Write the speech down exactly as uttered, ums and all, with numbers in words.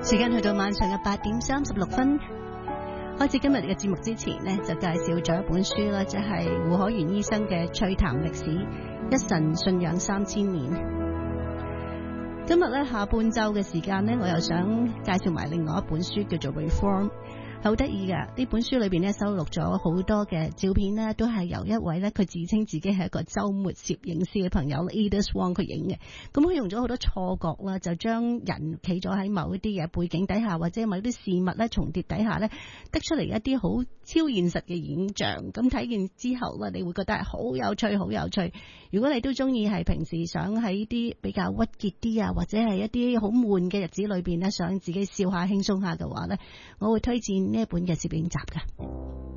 時間去到晚上嘅八點三十六分，開始今日嘅節目之前呢，就介紹咗一本書啦，即係胡可元醫生嘅《趣談歷史：一神信仰三千年》。今日咧下半晝嘅時間呢，我又想介紹埋另外一本書，叫做《Reform》。好得意噶，呢本書裏邊咧收錄咗好多嘅照片呢，都係由一位咧佢自稱自己係一個周末攝影師嘅朋友 Edith Wong 佢影嘅。咁佢用咗好多錯覺啦，就將人企咗喺某一啲嘅背景底下，或者某啲事物咧重疊底下咧，得出嚟一啲好超現實嘅影像。咁睇完之後咧，你會覺得係好有趣，好有趣。如果你都中意係平時想喺啲比較鬱結啲啊，或者係一啲好悶嘅日子裏邊咧，想自己笑下輕鬆下嘅話咧，我會推薦呢一本嘅攝影集㗎。